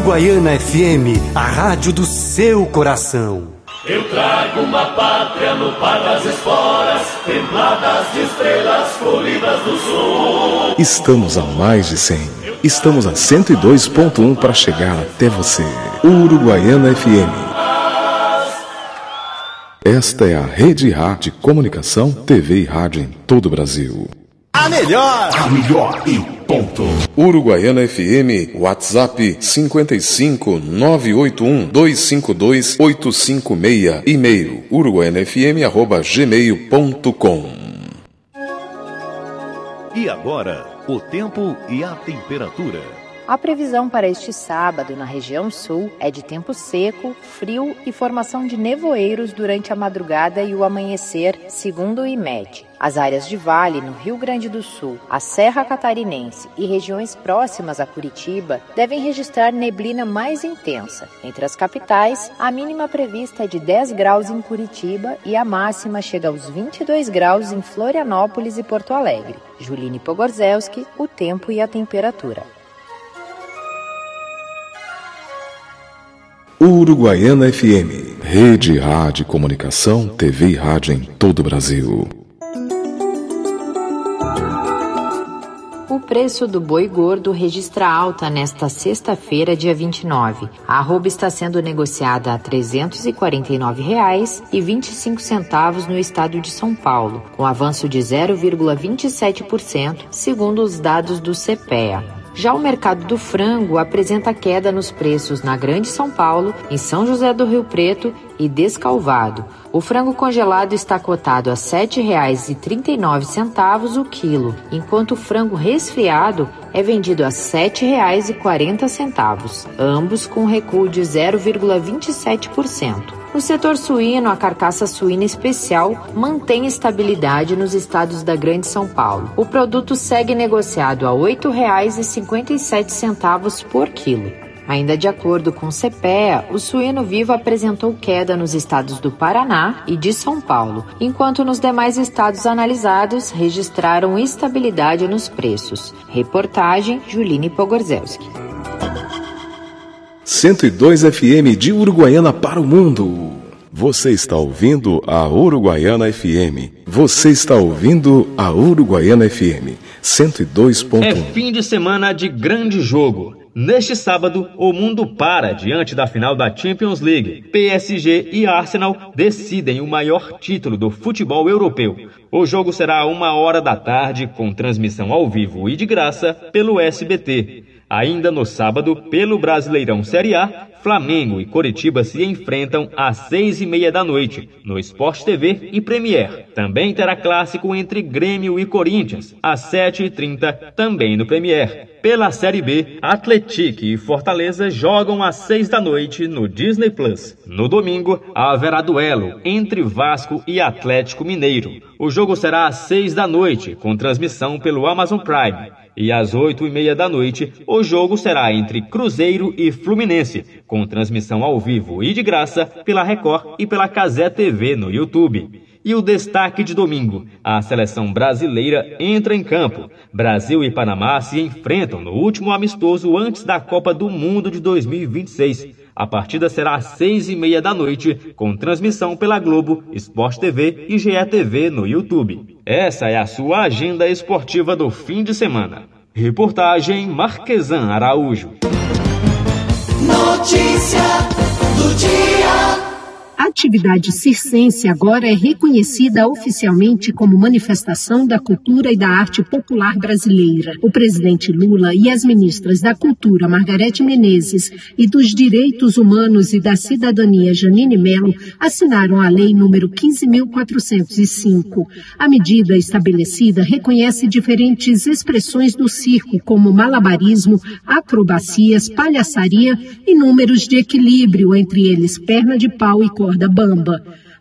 Uruguaiana FM, a rádio do seu coração. Eu trago uma pátria no par das esporas, templadas de estrelas colhidas do sul. Estamos a mais de 100. Estamos a 102.1 para chegar até você. Uruguaiana FM. Esta é a Rede Rá de Comunicação, TV e Rádio em todo o Brasil. A melhor e ponto. Uruguaiana FM, WhatsApp 55 981 252 856, e-mail uruguaianafm@gmail.com. E agora, o tempo e a temperatura. A previsão para este sábado na região sul é de tempo seco, frio e formação de nevoeiros durante a madrugada e o amanhecer, segundo o IMET. As áreas de vale no Rio Grande do Sul, a Serra Catarinense e regiões próximas a Curitiba devem registrar neblina mais intensa. Entre as capitais, a mínima prevista é de 10 graus em Curitiba e a máxima chega aos 22 graus em Florianópolis e Porto Alegre. Juline Pogorzelski, o tempo e a temperatura. Uruguaiana FM, Rede Rádio Comunicação, TV e Rádio em todo o Brasil. O preço do boi gordo registra alta nesta sexta-feira, dia 29. A arroba está sendo negociada a R$ 349,25 no estado de São Paulo, com avanço de 0,27%, segundo os dados do CPEA. Já o mercado do frango apresenta queda nos preços na Grande São Paulo, em São José do Rio Preto e Descalvado. O frango congelado está cotado a R$ 7,39 o quilo, enquanto o frango resfriado é vendido a R$ 7,40, ambos com recuo de 0,27%. No setor suíno, a carcaça suína especial mantém estabilidade nos estados da Grande São Paulo. O produto segue negociado a R$ 8,57 por quilo. Ainda de acordo com o CPEA, o suíno vivo apresentou queda nos estados do Paraná e de São Paulo, enquanto nos demais estados analisados registraram estabilidade nos preços. Reportagem Juline Pogorzelski. 102 FM de Uruguaiana para o mundo. Você está ouvindo a Uruguaiana FM. Você está ouvindo a Uruguaiana FM 102.1. É fim de semana de grande jogo. Neste sábado, o mundo para diante da final da Champions League. PSG e Arsenal decidem o maior título do futebol europeu. O jogo será 13h, com transmissão ao vivo e de graça pelo SBT. Ainda no sábado, pelo Brasileirão Série A, Flamengo e Coritiba se enfrentam às 18h30 no Sport TV e Premiere. Também terá clássico entre Grêmio e Corinthians, às 7h30, também no Premiere. Pela Série B, Atlético e Fortaleza jogam às 18h no Disney+. No domingo, haverá duelo entre Vasco e Atlético Mineiro. O jogo será às 18h, com transmissão pelo Amazon Prime. E às 20h30, o jogo será entre Cruzeiro e Fluminense, com transmissão ao vivo e de graça pela Record e pela Cazé TV no YouTube. E o destaque de domingo, a seleção brasileira entra em campo. Brasil e Panamá se enfrentam no último amistoso antes da Copa do Mundo de 2026. A partida será às 18h30, com transmissão pela Globo, Sport TV e GE TV no YouTube. Essa é a sua agenda esportiva do fim de semana. Reportagem Marquesan Araújo. Notícia do dia. A atividade circense agora é reconhecida oficialmente como manifestação da cultura e da arte popular brasileira. O presidente Lula e as ministras da Cultura, Margarete Menezes, e dos Direitos Humanos e da Cidadania, Janine Mello, assinaram a Lei número 15.405. A medida estabelecida reconhece diferentes expressões do circo, como malabarismo, acrobacias, palhaçaria e números de equilíbrio, entre eles perna de pau e corda bamba.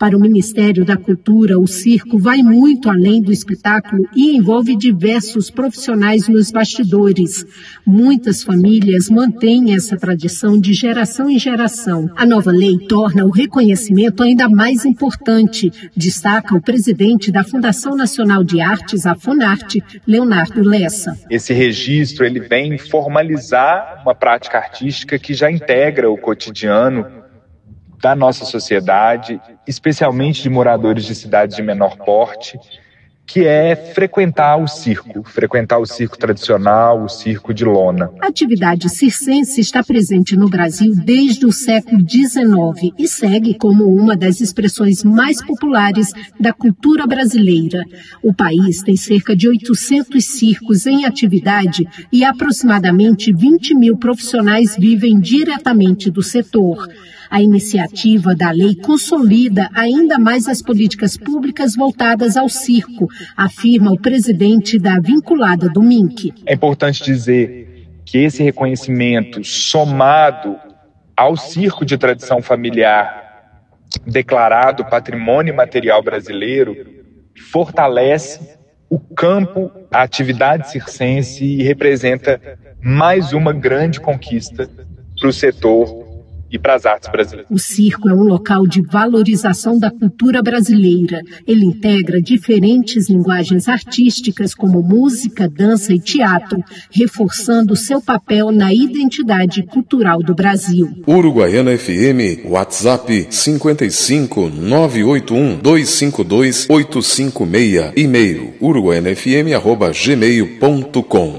Para o Ministério da Cultura, o circo vai muito além do espetáculo e envolve diversos profissionais nos bastidores. Muitas famílias mantêm essa tradição de geração em geração. A nova lei torna o reconhecimento ainda mais importante, destaca o presidente da Fundação Nacional de Artes, a Funarte, Leonardo Lessa. Esse registro ele vem formalizar uma prática artística que já integra o cotidiano da nossa sociedade, especialmente de moradores de cidades de menor porte, que é frequentar o circo tradicional, o circo de lona. A atividade circense está presente no Brasil desde o século XIX e segue como uma das expressões mais populares da cultura brasileira. O país tem cerca de 800 circos em atividade e aproximadamente 20 mil profissionais vivem diretamente do setor. A iniciativa da lei consolida ainda mais as políticas públicas voltadas ao circo, afirma o presidente da vinculada do MINC. É importante dizer que esse reconhecimento, somado ao circo de tradição familiar, declarado patrimônio material brasileiro, fortalece o campo, a atividade circense e representa mais uma grande conquista para o setor e para as artes brasileiras. O circo é um local de valorização da cultura brasileira. Ele integra diferentes linguagens artísticas como música, dança e teatro, reforçando seu papel na identidade cultural do Brasil. Uruguaiana FM, WhatsApp 55 981 252 856, e-mail uruguaianafm@gmail.com.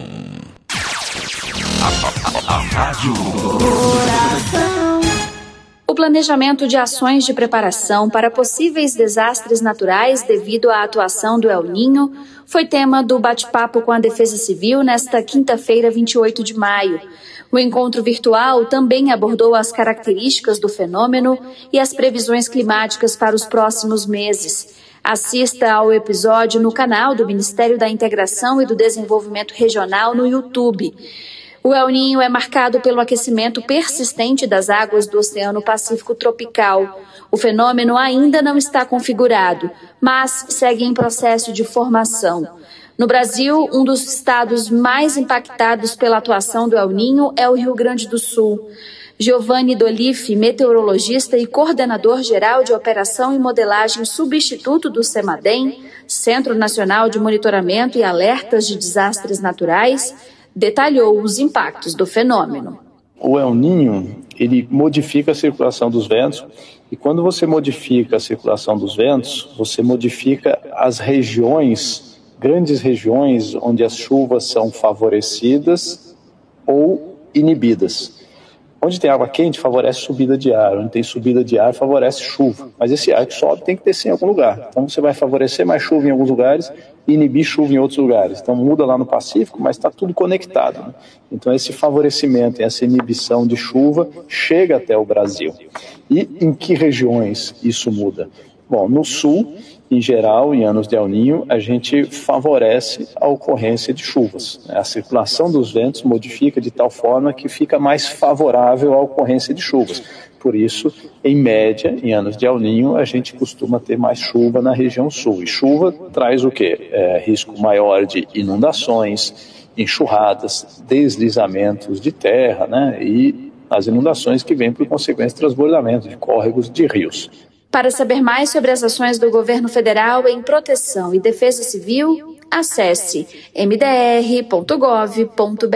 A Rádio O planejamento de ações de preparação para possíveis desastres naturais devido à atuação do El Niño foi tema do bate-papo com a Defesa Civil nesta quinta-feira, 28 de maio. O encontro virtual também abordou as características do fenômeno e as previsões climáticas para os próximos meses. Assista ao episódio no canal do Ministério da Integração e do Desenvolvimento Regional no YouTube. O El Niño é marcado pelo aquecimento persistente das águas do Oceano Pacífico tropical. O fenômeno ainda não está configurado, mas segue em processo de formação. No Brasil, um dos estados mais impactados pela atuação do El Niño é o Rio Grande do Sul. Giovanni Dolife, meteorologista e coordenador geral de operação e modelagem substituto do CEMADEM, Centro Nacional de Monitoramento e Alertas de Desastres Naturais, detalhou os impactos do fenômeno. O El Niño, ele modifica a circulação dos ventos, e quando você modifica a circulação dos ventos, você modifica as regiões, grandes regiões onde as chuvas são favorecidas ou inibidas. Onde tem água quente, favorece subida de ar. Onde tem subida de ar, favorece chuva. Mas esse ar que sobe tem que descer em algum lugar. Então você vai favorecer mais chuva em alguns lugares e inibir chuva em outros lugares. Então muda lá no Pacífico, mas está tudo conectado, né? Então esse favorecimento, essa inibição de chuva chega até o Brasil. E em que regiões isso muda? Bom, no sul, em geral, em anos de El Niño, a gente favorece a ocorrência de chuvas. A circulação dos ventos modifica de tal forma que fica mais favorável à ocorrência de chuvas. Por isso, em média, em anos de El Niño, a gente costuma ter mais chuva na região sul. E chuva traz o quê? Risco maior de inundações, enxurradas, deslizamentos de terra, né? E as inundações que vêm por consequência de transbordamento de córregos de rios. Para saber mais sobre as ações do governo federal em proteção e defesa civil, acesse mdr.gov.br.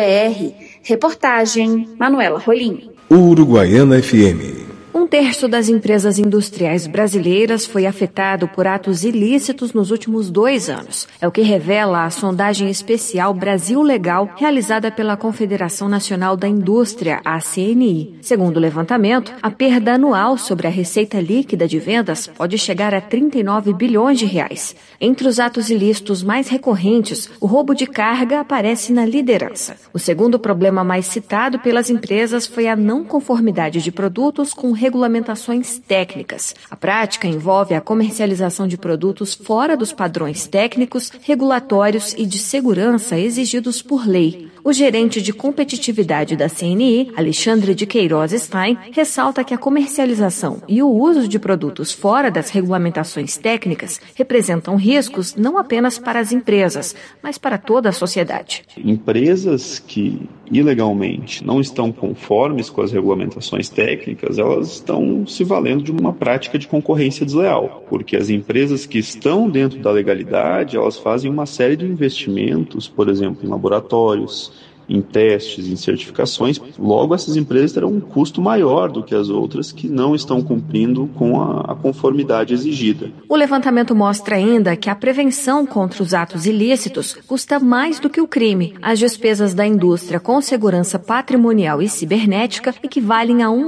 Reportagem Manuela Rolim. Uruguaiana FM. 1/3 das empresas industriais brasileiras foi afetado por atos ilícitos nos últimos 2 anos. É o que revela a sondagem especial Brasil Legal, realizada pela Confederação Nacional da Indústria, a CNI. Segundo o levantamento, a perda anual sobre a receita líquida de vendas pode chegar a 39 bilhões de reais. Entre os atos ilícitos mais recorrentes, o roubo de carga aparece na liderança. O segundo problema mais citado pelas empresas foi a não conformidade de produtos com regulamentações técnicas. A prática envolve a comercialização de produtos fora dos padrões técnicos, regulatórios e de segurança exigidos por lei. O gerente de competitividade da CNI, Alexandre de Queiroz Stein, ressalta que a comercialização e o uso de produtos fora das regulamentações técnicas representam riscos não apenas para as empresas, mas para toda a sociedade. Empresas que ilegalmente não estão conformes com as regulamentações técnicas, elas estão se valendo de uma prática de concorrência desleal, porque as empresas que estão dentro da legalidade, elas fazem uma série de investimentos, por exemplo, em laboratórios, em testes, em certificações. Logo, essas empresas terão um custo maior do que as outras que não estão cumprindo com a conformidade exigida. O levantamento mostra ainda que a prevenção contra os atos ilícitos custa mais do que o crime. As despesas da indústria com segurança patrimonial e cibernética equivalem a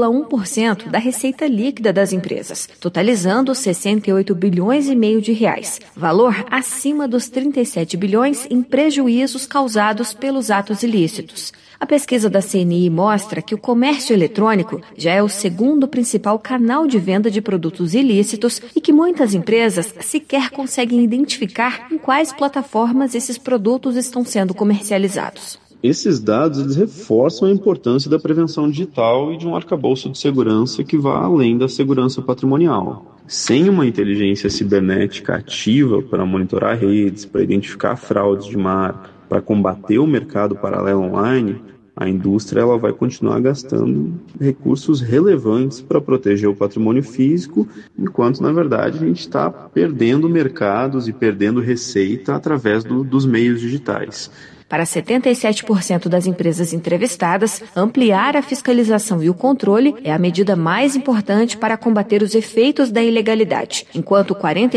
1,1% da receita líquida das empresas, totalizando 68 bilhões e meio de reais, valor acima dos 37 bilhões em prejuízos causados pelos atos ilícitos. A pesquisa da CNI mostra que o comércio eletrônico já é o segundo principal canal de venda de produtos ilícitos e que muitas empresas sequer conseguem identificar em quais plataformas esses produtos estão sendo comercializados. Esses dados eles reforçam a importância da prevenção digital e de um arcabouço de segurança que vá além da segurança patrimonial. Sem uma inteligência cibernética ativa para monitorar redes, para identificar fraudes de marca, para combater o mercado paralelo online, a indústria ela vai continuar gastando recursos relevantes para proteger o patrimônio físico, enquanto, na verdade, a gente está perdendo mercados e perdendo receita através dos meios digitais. Para 77% das empresas entrevistadas, ampliar a fiscalização e o controle é a medida mais importante para combater os efeitos da ilegalidade, enquanto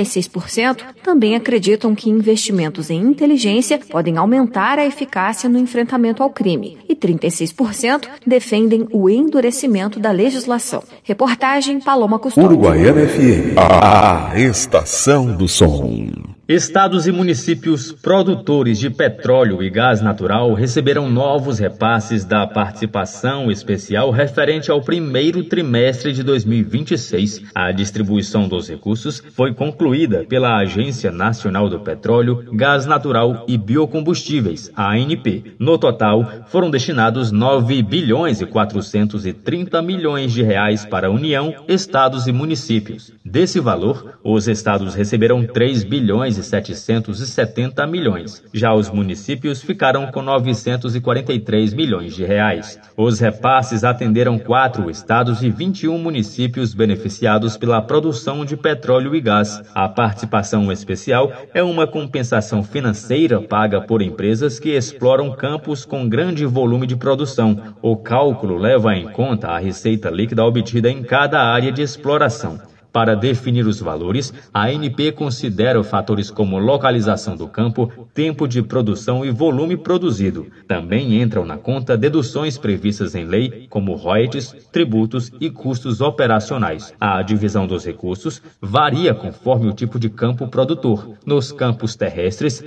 46% também acreditam que investimentos em inteligência podem aumentar a eficácia no enfrentamento ao crime, e 36% defendem o endurecimento da legislação. Reportagem Paloma Custódio. Uruguaiana FM, a estação do som. Estados e municípios produtores de petróleo e gás natural receberão novos repasses da participação especial referente ao primeiro trimestre de 2026. A distribuição dos recursos foi concluída pela Agência Nacional do Petróleo, Gás Natural e Biocombustíveis, a ANP. No total, foram destinados 9 bilhões e 430 milhões de reais para a União, estados e municípios. Desse valor, os estados receberão 3 bilhões e 770 milhões. Já os municípios ficaram com 943 milhões de reais. Os repasses atenderam 4 estados e 21 municípios beneficiados pela produção de petróleo e gás. A participação especial é uma compensação financeira paga por empresas que exploram campos com grande volume de produção. O cálculo leva em conta a receita líquida obtida em cada área de exploração. Para definir os valores, a ANP considera fatores como localização do campo, tempo de produção e volume produzido. Também entram na conta deduções previstas em lei, como royalties, tributos e custos operacionais. A divisão dos recursos varia conforme o tipo de campo produtor. Nos campos terrestres,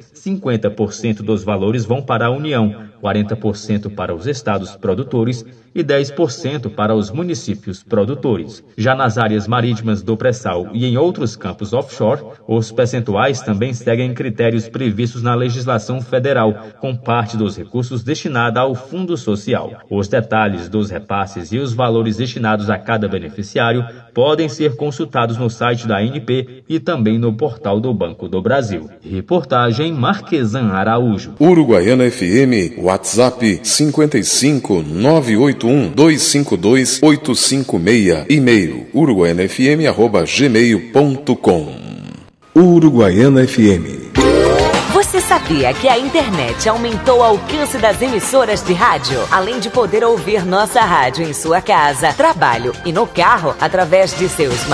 50% dos valores vão para a União, 40% para os estados produtores e 10% para os municípios produtores. Já nas áreas marítimas do pré-sal e em outros campos offshore, os percentuais também seguem critérios previstos na legislação federal, com parte dos recursos destinada ao Fundo Social. Os detalhes dos repasses e os valores destinados a cada beneficiário podem ser consultados no site da ANP e também no portal do Banco do Brasil. Reportagem Marquesan Araújo. Uruguaiana FM, WhatsApp 55 981 252 856, e-mail uruguaianafm@gmail.com. Uruguaiana FM. Você sabia que a internet aumentou o alcance das emissoras de rádio? Além de poder ouvir nossa rádio em sua casa, trabalho e no carro através de seus